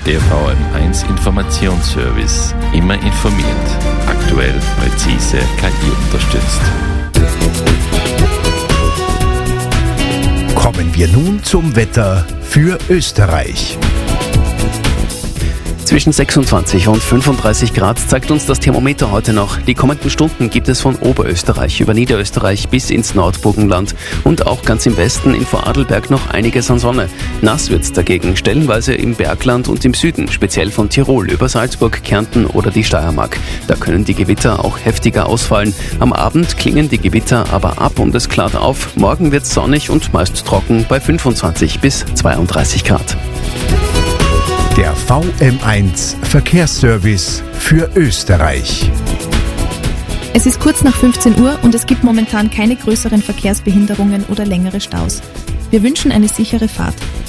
Der VM1 Informationsservice. Immer informiert. Aktuell, präzise, KI unterstützt. Kommen wir nun zum Wetter für Österreich. Zwischen 26 und 35 Grad zeigt uns das Thermometer heute noch. Die kommenden Stunden gibt es von Oberösterreich über Niederösterreich bis ins Nordburgenland und auch ganz im Westen in Vorarlberg noch einiges an Sonne. Nass wird's dagegen stellenweise im Bergland und im Süden, speziell von Tirol über Salzburg, Kärnten oder die Steiermark. Da können die Gewitter auch heftiger ausfallen. Am Abend klingen die Gewitter aber ab und es klart auf. Morgen wird's sonnig und meist trocken bei 25 bis 32 Grad. Der VM1 Verkehrsservice für Österreich. Es ist kurz nach 15 Uhr und es gibt momentan keine größeren Verkehrsbehinderungen oder längere Staus. Wir wünschen eine sichere Fahrt.